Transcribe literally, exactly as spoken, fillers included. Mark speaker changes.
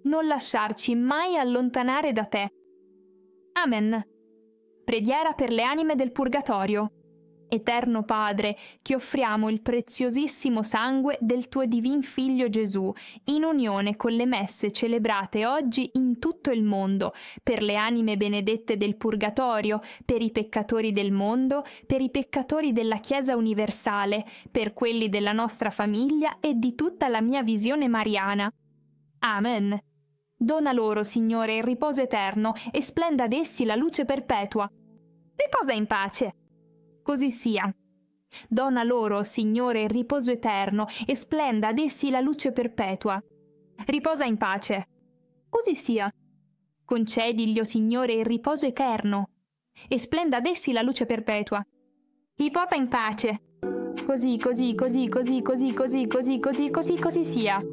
Speaker 1: non lasciarci mai allontanare da te. Amen. Preghiera per le anime del purgatorio. Eterno Padre, ti offriamo il preziosissimo sangue del tuo divin Figlio Gesù, in unione con le messe celebrate oggi in tutto il mondo, per le anime benedette del purgatorio, per i peccatori del mondo, per i peccatori della Chiesa universale, per quelli della nostra famiglia e di tutta la mia visione mariana. Amen. Dona loro, Signore, il riposo eterno e splenda ad essi la luce perpetua. Riposa in pace. Così sia. Dona loro, Signore, il riposo eterno e splenda ad essi la luce perpetua. Riposa in pace. Così sia. Concediglio, Signore, il riposo eterno e splenda ad essi la luce perpetua. Riposa in pace. Così, così, così, così, così, così, così, così, così, così sia.